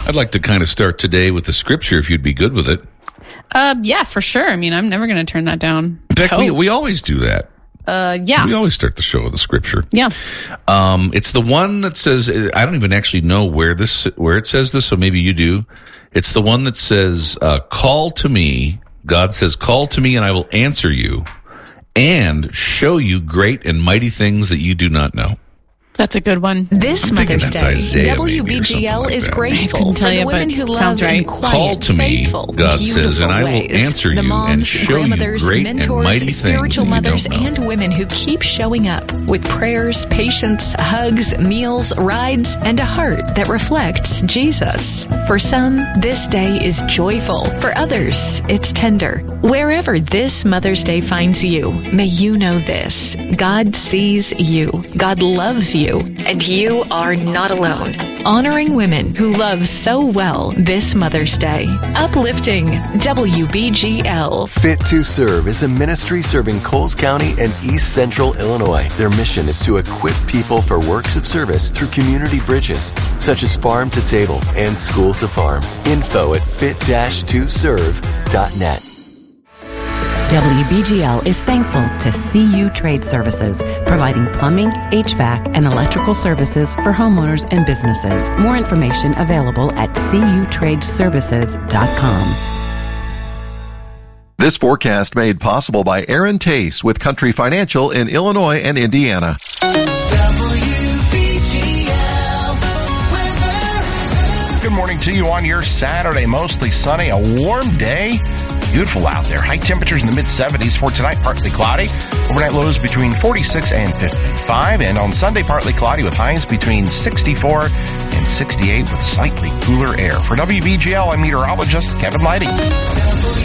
I'd like to kind of start today with the scripture, if you'd be good with it. Yeah, for sure. I mean, I'm never going to turn that down. In fact, we always do that. Yeah. We always start the show with the scripture. Yeah. It's the one that says, I don't even actually know where it says this, so maybe you do. It's the one that says, call to me. God says, call to me and I will answer you and show you great and mighty things that you do not know. That's a good one. This Mother's Day, Isaiah, WBGL like is that. grateful for the women who love and quiet, Call to me, faithful, God says, and I will ways. answer the you moms, and show you grandmothers, great mentors, and mighty spiritual things mothers, that you don't know. and women who keep showing up with prayers, patience, hugs, meals, rides, and a heart that reflects Jesus. For some, this day is joyful. For others, it's tender. Wherever this Mother's Day finds you, may you know this. God sees you. God loves you. And you are not alone. Honoring women who love so well this Mother's Day. Uplifting WBGL. Fit to Serve is a ministry serving Coles County and East Central Illinois. Their mission is to equip people for works of service through community bridges, such as Farm to Table and School to Farm. Info at fit-to-serve.net. WBGL is thankful to CU Trade Services, providing plumbing, HVAC, and electrical services for homeowners and businesses. More information available at cutradeservices.com. This forecast made possible by Aaron Tace with Country Financial in Illinois and Indiana. Good morning to you on your Saturday. Mostly sunny, a warm day. Beautiful out there. High temperatures in the mid-70s for tonight, partly cloudy. Overnight lows between 46 and 55. And on Sunday, partly cloudy with highs between 64 and 68 with slightly cooler air. For WBGL, I'm meteorologist Kevin Lighting.